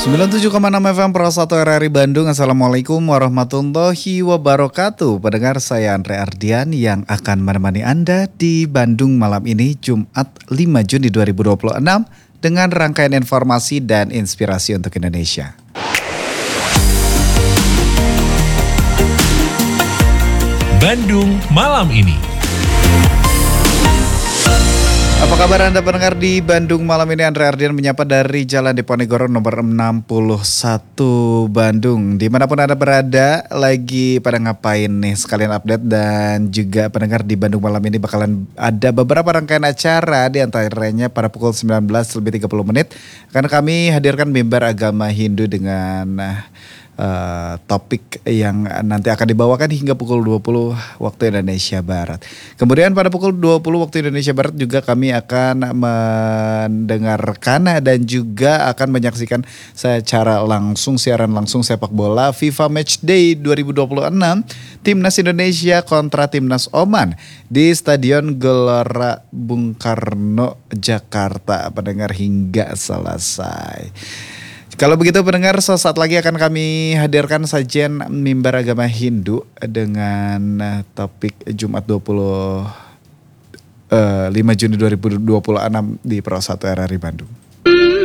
97,6 FM Pro 1 RRI Bandung. Assalamualaikum warahmatullahi wabarakatuh. Pendengar, saya Andre Ardian yang akan menemani Anda di Bandung malam ini Jumat 5 Juni 2026 dengan rangkaian informasi dan inspirasi untuk Indonesia. Bandung malam ini. Apa kabar Anda pendengar di Bandung malam ini? Andre Ardian menyapa dari Jalan Diponegoro nomor 61 Bandung. Dimanapun Anda berada, lagi pada ngapain nih, sekalian update. Dan juga pendengar, di Bandung malam ini bakalan ada beberapa rangkaian acara. Di antaranya pada pukul 19 lebih 30 menit akan kami hadirkan mimbar agama Hindu dengan topik yang nanti akan dibawakan hingga pukul 20 waktu Indonesia Barat. Kemudian pada pukul 20 waktu Indonesia Barat juga kami akan mendengarkan dan juga akan menyaksikan secara langsung, siaran langsung sepak bola FIFA Matchday 2026 Timnas Indonesia kontra Timnas Oman di Stadion Gelora Bung Karno, Jakarta, pendengar, hingga selesai. Kalau begitu pendengar, sesaat lagi akan kami hadirkan sajian mimbar agama Hindu dengan topik Jumat 5 Juni 2026 di Pro 1 RRI Bandung.